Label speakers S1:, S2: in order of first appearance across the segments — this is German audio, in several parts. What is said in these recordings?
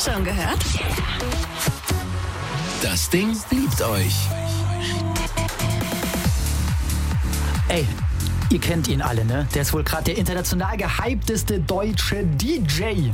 S1: Schon gehört?
S2: Das Ding liebt euch.
S3: Ey, ihr kennt ihn alle, ne? Der ist wohl gerade der international gehypteste deutsche DJ.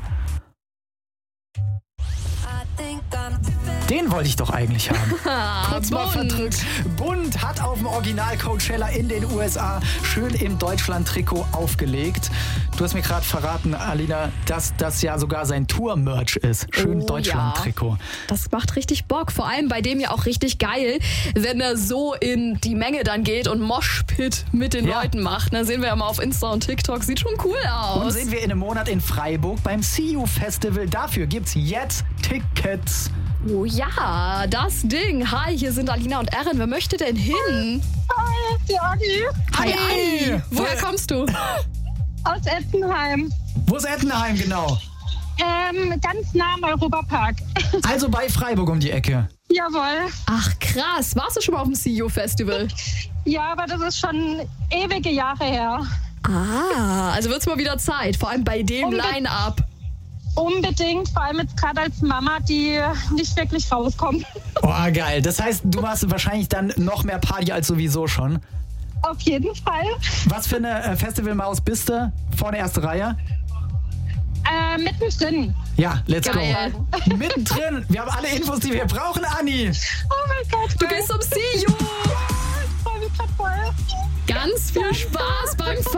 S3: Den wollte ich doch eigentlich haben. Kurz mal verdrückt. Bund hat auf dem Original Coachella in den USA schön im Deutschland-Trikot aufgelegt. Du hast mir gerade verraten, Alina, dass das ja sogar sein Tour-Merch ist. Schön Deutschland-Trikot.
S4: Ja. Das macht richtig Bock. Vor allem bei dem ja auch richtig geil, wenn er so in die Menge dann geht und Moshpit mit den Leuten macht. Da sehen wir ja mal auf Insta und TikTok. Sieht schon cool aus.
S3: Und sehen wir in einem Monat in Freiburg beim See You Festival. Dafür gibt's jetzt Tickets.
S4: Oh ja, das Ding. Hi, hier sind Alina und Erin. Wer möchte denn hin?
S5: Hi, die Agi.
S4: Hi. Woher kommst du?
S5: Aus Ettenheim.
S3: Wo ist Ettenheim genau?
S5: Ganz nah am Europapark.
S3: Also bei Freiburg um die Ecke.
S5: Jawohl.
S4: Ach krass, warst du schon mal auf dem CEO Festival?
S5: Ja, aber das ist schon ewige Jahre her.
S4: Also wird's mal wieder Zeit, vor allem bei dem Line-Up.
S5: Unbedingt, vor allem jetzt gerade als Mama, die nicht wirklich rauskommt.
S3: Oh, geil. Das heißt, du machst wahrscheinlich dann noch mehr Party als sowieso schon.
S5: Auf jeden Fall.
S3: Was für eine Festivalmaus bist du? Vorne erste Reihe?
S5: Mittendrin.
S3: Ja, let's
S4: Geil.
S3: go. Mittendrin. Wir haben alle Infos, die wir brauchen, Anni.
S5: Oh mein Gott.
S4: Du gehst zum CEO.
S5: Ich freue mich gerade voll.
S4: Ganz viel Spaß beim